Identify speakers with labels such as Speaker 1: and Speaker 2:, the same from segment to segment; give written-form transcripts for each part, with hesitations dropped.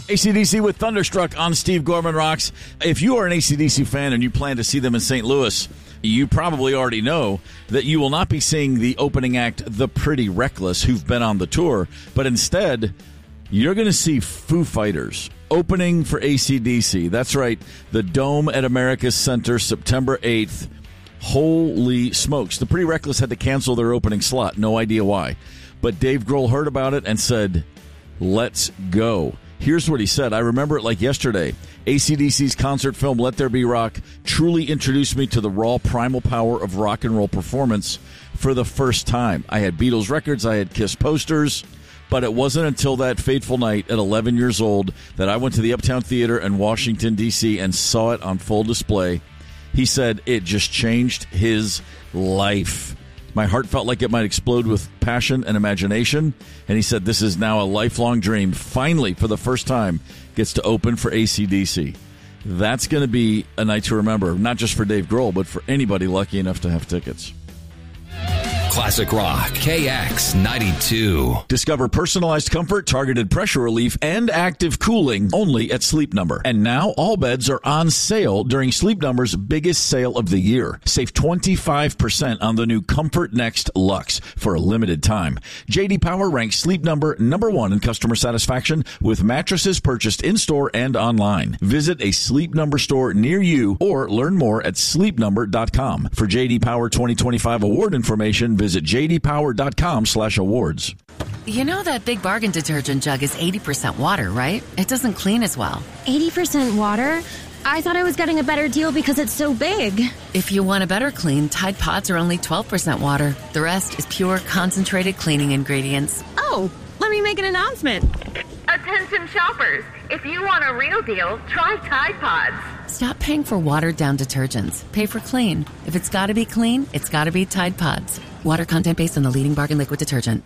Speaker 1: AC/DC with Thunderstruck on Steve Gorman Rocks. If you are an AC/DC fan and you plan to see them in St. Louis, you probably already know that you will not be seeing the opening act, The Pretty Reckless, who've been on the tour, but instead, you're going to see Foo Fighters opening for AC/DC. That's right, the Dome at America's Center, September 8th. Holy smokes. The Pretty Reckless had to cancel their opening slot. No idea why. But Dave Grohl heard about it and said, let's go. Here's what he said. I remember it like yesterday. AC/DC's concert film, Let There Be Rock, truly introduced me to the raw primal power of rock and roll performance for the first time. I had Beatles records, I had Kiss posters, but it wasn't until that fateful night at 11 years old that I went to the Uptown Theater in Washington, D.C. and saw it on full display. He said it just changed his life. My heart felt like it might explode with passion and imagination. And he said this is now a lifelong dream. Finally, for the first time, gets to open for AC/DC. That's going to be a night to remember, not just for Dave Grohl, but for anybody lucky enough to have tickets.
Speaker 2: Classic Rock, KX92.
Speaker 1: Discover personalized comfort, targeted pressure relief, and active cooling only at Sleep Number. And now all beds are on sale during Sleep Number's biggest sale of the year. Save 25% on the new Comfort Next Luxe for a limited time. J.D. Power ranks Sleep Number #1 in customer satisfaction with mattresses purchased in-store and online. Visit a Sleep Number store near you or learn more at sleepnumber.com. For J.D. Power 2025 award information, visit jdpower.com/awards.
Speaker 3: You know that Big Bargain detergent jug is 80% water, right? It doesn't clean as well.
Speaker 4: 80% water? I thought I was getting a better deal because it's so big.
Speaker 3: If you want a better clean, Tide Pods are only 12% water. The rest is pure, concentrated cleaning ingredients.
Speaker 4: Oh, let me make an announcement.
Speaker 5: Attention shoppers, if you want a real deal, try Tide Pods.
Speaker 3: Stop paying for watered-down detergents. Pay for clean. If it's got to be clean, it's got to be Tide Pods. Water content based on the leading bargain liquid detergent.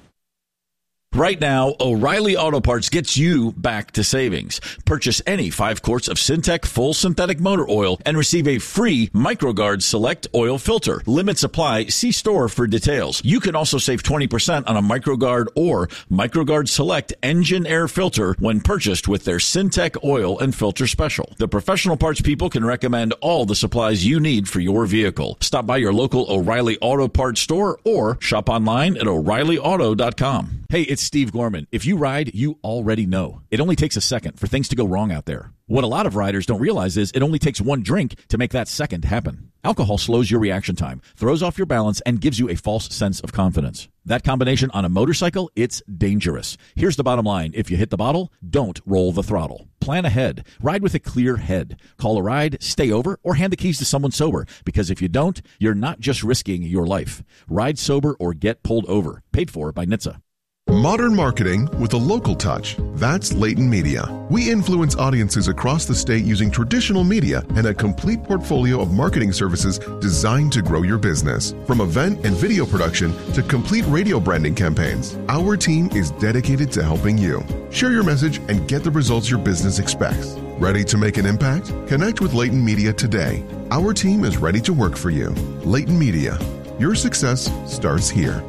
Speaker 1: Right now, O'Reilly Auto Parts gets you back to savings. Purchase any 5 quarts of Syntec full synthetic motor oil and receive a free MicroGuard Select oil filter. Limits apply. See store for details. You can also save 20% on a MicroGuard or MicroGuard Select engine air filter when purchased with their Syntec oil and filter special. The professional parts people can recommend all the supplies you need for your vehicle. Stop by your local O'Reilly Auto Parts store or shop online at O'ReillyAuto.com. Hey, it's Steve Gorman. If you ride, you already know. It only takes a second for things to go wrong out there. What a lot of riders don't realize is it only takes one drink to make that second happen. Alcohol slows your reaction time, throws off your balance, and gives you a false sense of confidence. That combination on a motorcycle, it's dangerous. Here's the bottom line. If you hit the bottle, don't roll the throttle. Plan ahead. Ride with a clear head. Call a ride, stay over, or hand the keys to someone sober. Because if you don't, you're not just risking your life. Ride sober or get pulled over. Paid for by NHTSA.
Speaker 6: Modern marketing with a local touch. That's Leighton Media. We influence audiences across the state using traditional media and a complete portfolio of marketing services designed to grow your business. From event and video production to complete radio branding campaigns, our team is dedicated to helping you. Share your message and get the results your business expects. Ready to make an impact? Connect with Leighton Media today. Our team is ready to work for you. Leighton Media. Your success starts here.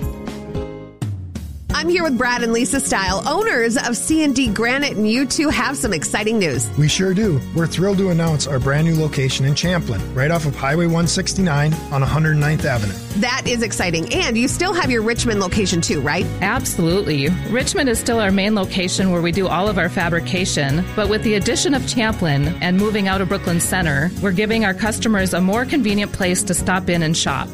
Speaker 7: I'm here with Brad and Lisa Style, owners of C&D Granite, and you two have some exciting news.
Speaker 8: We sure do. We're thrilled to announce our brand new location in Champlin, right off of Highway 169 on 109th Avenue.
Speaker 7: That is exciting. And you still have your Richmond location too, right?
Speaker 9: Absolutely. Richmond is still our main location where we do all of our fabrication, but with the addition of Champlin and moving out of Brooklyn Center, we're giving our customers a more convenient place to stop in and shop.